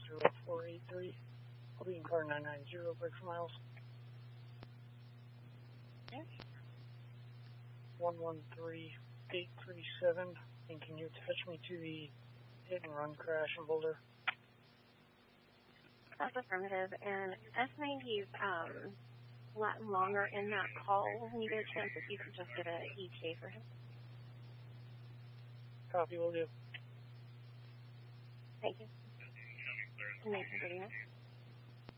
0483. I'll be in car 990, break for miles. Yes. 113837. And can you attach me to the hit and run crash in Boulder? That's affirmative. And S90's a lot longer in that call. When you get a chance, if you could just get an ETA for him. Copy, will do. Thank you. Nathan, good evening.